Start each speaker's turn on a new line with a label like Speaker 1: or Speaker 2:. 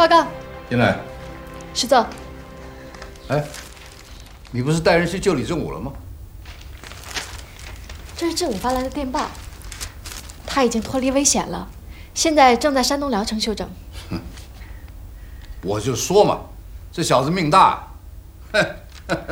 Speaker 1: 报告。
Speaker 2: 进来。
Speaker 1: 石总。
Speaker 2: 哎，你不是带人去救李正武了吗？
Speaker 1: 这是正午发来的电报，他已经脱离危险了，现在正在山东聊城休整。
Speaker 2: 哼，我就说嘛，这小子命大。